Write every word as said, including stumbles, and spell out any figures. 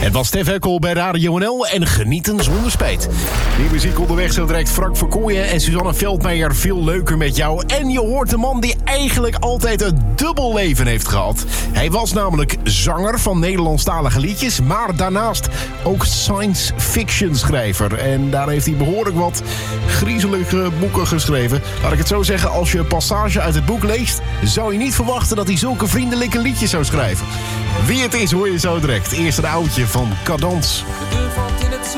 Het was Stef Eckel bij Radio N L en genieten zonder spijt. Die muziek onderweg zo direct Frank Verkooyen en Suzanne Veldmeijer. Veel leuker met jou. En je hoort een man die eigenlijk altijd een dubbel leven heeft gehad. Hij was namelijk zanger van Nederlandstalige liedjes, maar daarnaast ook science fiction schrijver. En daar heeft hij behoorlijk wat griezelige boeken geschreven. Laat ik het zo zeggen, als je een passage uit het boek leest, zou je niet verwachten dat hij zulke vriendelijke liedjes zou schrijven. Wie het is hoor je zo direct. Eerst een oudje van Cadans. De deur van